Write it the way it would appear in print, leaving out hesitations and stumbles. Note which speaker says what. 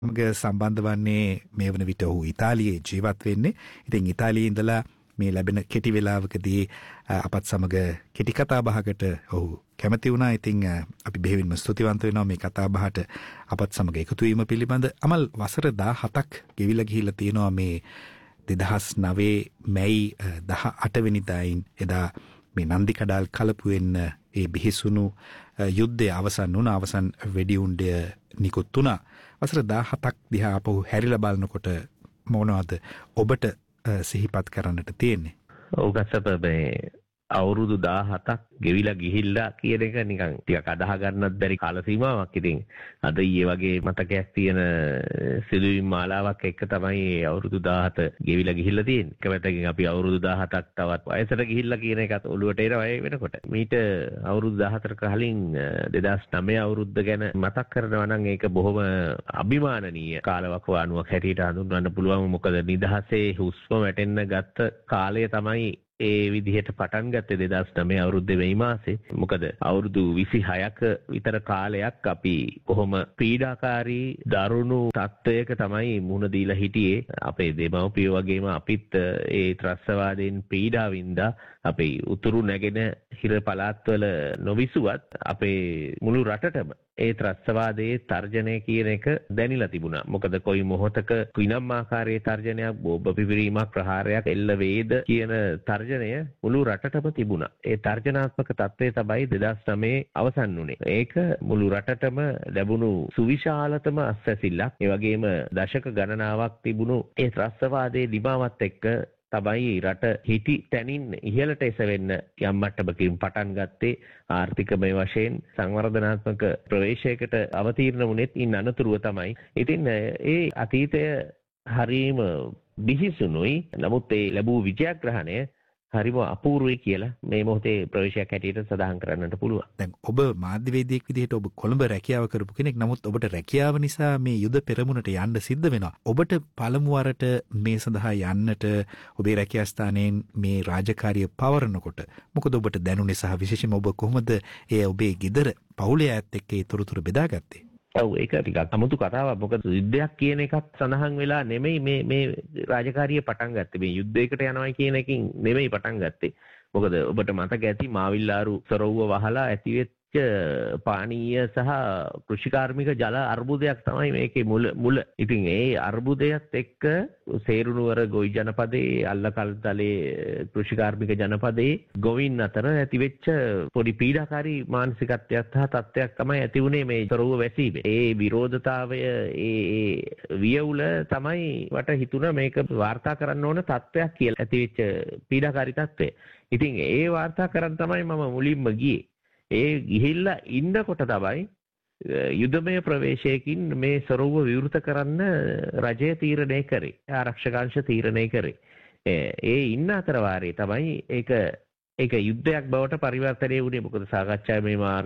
Speaker 1: මගේ සම්බන්ධ වන්නේ මේ වන විට ඔහු ඉතාලියේ ජීවත් වෙන්නේ. ඉතින් ඉතාලියේ ඉඳලා මේ ලැබෙන කෙටි වේලාවකදී අපත් සමග කෙටි කතා බහකට ඔහු කැමති වුණා. ඉතින් අපි බෙහෙවින්ම ස්තුතිවන්ත වෙනවා මේ කතා බහට අපත් සමග එකතු වීම පිළිබඳ. අමල් වසර 17ක් ගෙවිලා ගිහිල්ලා තියෙනවා මේ 2009 මැයි 18 වෙනිදායින් එදා මේ නන්දි කඩාල් කලපුවෙන් ඒ බිහිසුණු යුද්ධය අවසන් වුණා. අවසන් වෙඩි උණ්ඩය නිකුත් වුණා. වසර 17ක් දිහා අපහු හැරිලා බලනකොට මොනවද ඔබට සිහිපත් කරන්නට තියෙන්නේ?
Speaker 2: ඔව් ගස්සප මේ අවුරුදු 17ක් ගෙවිලා ගිහිල්ලා කියන එක නිකන් ටිකක් අදාහ ගන්නත් බැරි කාල සීමාවක්. ඉතින් අද ඊයේ වගේ මතකයක් තියෙන සිදුවීම් මාලාවක් එක්ක තමයි අවුරුදු 17 ගෙවිලා ගිහිල්ලා තියෙන්නේ. එක පැත්තකින් අපි අවුරුදු 17ක් තවත් වයසට ගිහිල්ලා කියන එකත් ඔළුවට එනවා ඒ වෙනකොට. මීට අවුරුදු 14ක කලින් 2009 අවුරුද්ද ගැන මතක් කරනවා නම් ඒක බොහොම අභිමානනීය කාලවකවානුවක් හැටියට හඳුන්වන්න පුළුවන්. මොකද නිදහසේ හුස්ම වැටෙන්න ගත්ත කාලය තමයි ඒ විදිහට පටන් ගත්තේ 2009 අවුරුද්දේ මේ මාසේ. මොකද අවුරුදු 26ක විතර කාලයක් අපි කොහොම පීඩාකාරී දරුණු තත්ත්වයක තමයි මුහුණ දීලා හිටියේ. අපේ දෙමව්පියෝ වගේම අපිත් ඒ ත්‍රස්තවාදයෙන් පීඩා වින්දා. අපේ උතුරු නැගෙන හිර පළාත්වල නොවිසුවත් අපේ මුළු රටටම ඒ ත්‍රස්තවාදයේ තර්ජනය කියන එක දැනිලා තිබුණා. මොකද කොයි මොහොතක කිනම් ආකාරයේ තර්ජනයක්, බෝම්බ පිපිරීමක්, ප්‍රහාරයක් එල්ල වේද කියන තර්ජනය මුළු රටටම තිබුණා. ඒ තර්ජනාත්මක තත්ත්වය තමයි 2009 අවසන් වුණේ. ඒක මුළු රටටම ලැබුණු සුවිශාලතම අස්වැසිල්ලක්. ඒ වගේම දශක ගණනාවක් තිබුණු ඒ ත්‍රස්තවාදයේ දිමාවත් එක්ක තමයි රට හිටි තැනින් ඉහළට එසවෙන්න යම් මට්ටමකින් පටන් ගත්තේ. ආර්ථිකමය වශයෙන් සංවර්ධනාත්මක ප්‍රවේශයකට අවතීර්ණ වුණෙත් ඉන් අනතුරුව තමයි. ඉතින් ඒ අතීතය හරීම බිහිසුණුයි. නමුත් ඒ ලැබූ විජයග්‍රහණය හරිම අපූර්වයි කියලා මේ මොහොතේ ප්‍රවේශයක් හැටියට සඳහන් කරන්නට පුළුවන්.
Speaker 1: දැන් ඔබ මාධ්‍යවේදියෙක් විදිහට ඔබ කොළඹ රැකියාව කරපු කෙනෙක්. නමුත් ඔබට රැකියාව නිසා මේ යුද පෙරමුණට යන්න සිද්ධ වෙනවා. ඔබට පළමු වරට මේ සඳහා යන්නට ඔබේ රැකියා ස්ථානයෙන් මේ රාජකාරිය පවරනකොට මොකද ඔබට දැනුනේ සහ විශේෂයෙන්ම ඔබ කොහොමද ඒ ඔබේ ගෙදර පවුලේ අයත් එක්ක ඒ තොරතුරු බෙදාගත්තේ?
Speaker 2: ඔව් ඒක ටිකක් අමුතු කතාවක්. මොකද යුද්ධයක් කියන එකත් සඳහන් වෙලා නෙමෙයි මේ රාජකාරිය පටන් ගත්තේ. මේ යුද්ධයකට යනවා කියන එකකින් නෙමෙයි පටන් ගත්තේ. මොකද ඔබට මතක ඇති මාවිල්ලාරු සොරවුව වහලා ඇතිවෙච්ච පානීය සහ කෘෂිකාර්මික ජල අර්බුදයක් තමයි මේකේ මුල. ඉතින් ඒ අර්බුදයත් එක්ක සේරුනුවර ගොවි ජනපදයේ අල්ලකල්තලේ කෘෂිකාර්මික ජනපදයේ ගොවින් අතර ඇතිවෙච්ච පොඩි පීඩාකාරී මානසිකත්වයක් හා තත්ත්වයක් තමයි ඇති වුණේ මේ සොරවුව වැසීමේ. ඒ විරෝධතාවය ඒ වියවුල තමයි වට හිතුණ මේක වාර්තා කරන්න ඕන තත්ත්වයක් කියලා. ඇතිවෙච්ච පීඩාකාරී තත්ත්වය. ඉතින් ඒ වාර්තා කරන් තමයි මම මුලින්ම ගියේ. ඒ ගිහිල්ලා ඉන්නකොට තමයි යුදමය ප්‍රවේශයකින් මේ සොරවුව විවෘත කරන්න රජය තීරණය කරේ. ආරක්ෂක තීරණය කරේ. ඒ ඉන්න අතර වාරේ තමයි ඒක යුද්ධයක් බවට පරිවර්තනය වුණේ. මොකද සාකච්ඡාවේ මේ